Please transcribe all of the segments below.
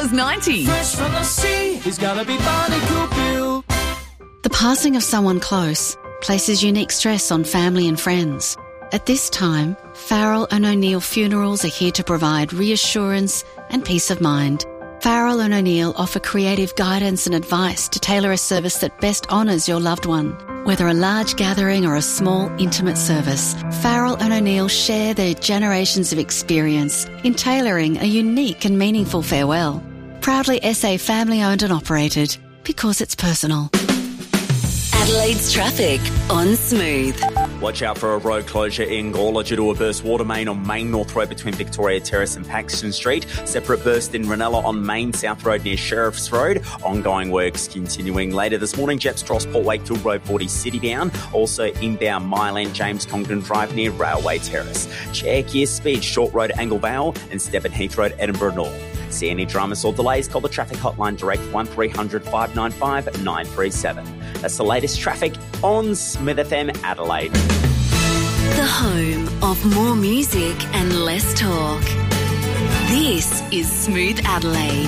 $3.90. Fresh from the sea, he's gotta be Barnacle Bill. The passing of someone close places unique stress on family and friends. At this time, Farrell and O'Neill Funerals are here to provide reassurance and peace of mind. Farrell and O'Neill offer creative guidance and advice to tailor a service that best honours your loved one. Whether a large gathering or a small, intimate service, Farrell and O'Neill share their generations of experience in tailoring a unique and meaningful farewell. Proudly SA family-owned and operated, because it's personal. Adelaide's traffic on Smooth. Watch out for a road closure in Gawler due to a burst water main on Main North Road between Victoria Terrace and Paxton Street. Separate burst in Ranella on Main South Road near Sheriff's Road. Ongoing works continuing later this morning. Jepps Cross, Port Wakefield Road 40 citybound. Also inbound Mile End James Congdon Drive near Railway Terrace. Check your speed. Short Road Angle Vale and Step at Heath Road Edinburgh North. See any dramas or delays, call the traffic hotline direct 1300 595 937. That's the latest traffic on Smith FM Adelaide. The home of more music and less talk. This is Smooth Adelaide.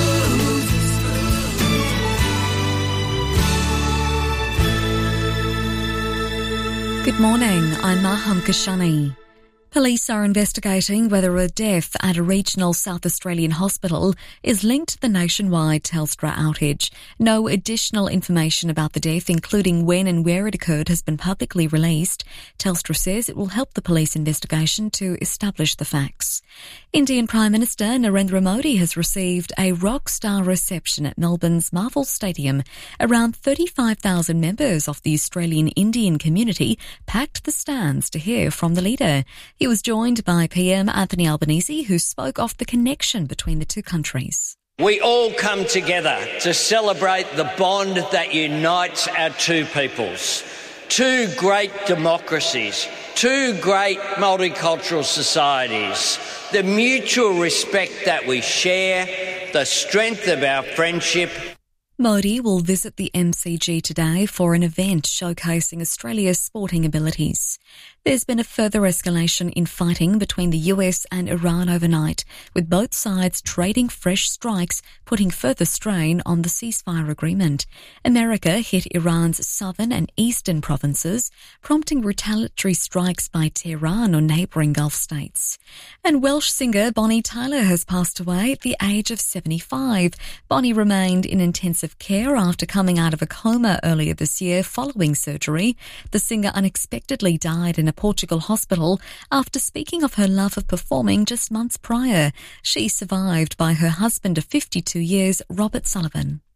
Good morning, I'm Maham Kashani. Police are investigating whether a death at a regional South Australian hospital is linked to the nationwide Telstra outage. No additional information about the death, including when and where it occurred, has been publicly released. Telstra says it will help the police investigation to establish the facts. Indian Prime Minister Narendra Modi has received a rock-star reception at Melbourne's Marvel Stadium. Around 35,000 members of the Australian Indian community packed the stands to hear from the leader. He was joined by PM Anthony Albanese, who spoke of the connection between the two countries. We all come together to celebrate the bond that unites our two peoples. Two great democracies, two great multicultural societies, the mutual respect that we share, the strength of our friendship. Modi will visit the MCG today for an event showcasing Australia's sporting abilities. There's been a further escalation in fighting between the US and Iran overnight, with both sides trading fresh strikes, putting further strain on the ceasefire agreement. America hit Iran's southern and eastern provinces, prompting retaliatory strikes by Tehran on neighbouring Gulf states. And Welsh singer Bonnie Tyler has passed away at the age of 75. Bonnie remained in intensive care after coming out of a coma earlier this year following surgery. The singer unexpectedly died in a Portugal hospital after speaking of her love of performing just months prior. She survived by her husband of 52 years, Robert Sullivan.